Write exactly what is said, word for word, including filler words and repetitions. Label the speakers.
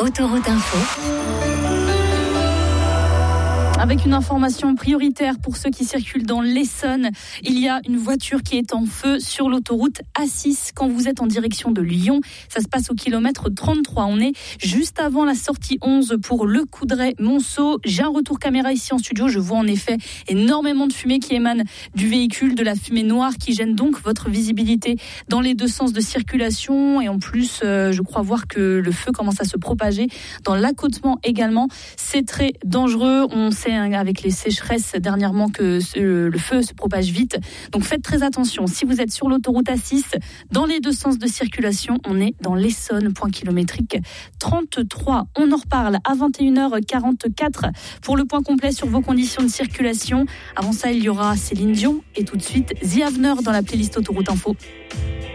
Speaker 1: Autoroute Info.
Speaker 2: Avec une information prioritaire pour ceux qui circulent dans l'Essonne, il y a une voiture qui est en feu sur l'autoroute A six quand vous êtes en direction de Lyon. Ça se passe au kilomètre trente-trois. On est juste avant la sortie onze pour Le Coudray-Monceau. J'ai un retour caméra ici en studio. Je vois en effet énormément de fumée qui émane du véhicule, de la fumée noire qui gêne donc votre visibilité dans les deux sens de circulation. Et en plus, euh, je crois voir que le feu commence à se propager dans l'accotement également. C'est très dangereux. On sait avec les sécheresses dernièrement que ce, le feu se propage vite. Donc faites très attention. Si vous êtes sur l'autoroute A six, dans les deux sens de circulation, on est dans l'Essonne, point kilométrique trente-trois. On en reparle à vingt et une heures quarante-quatre pour le point complet sur vos conditions de circulation. Avant ça, il y aura Céline Dion et tout de suite The Avener dans la playlist Autoroute Info.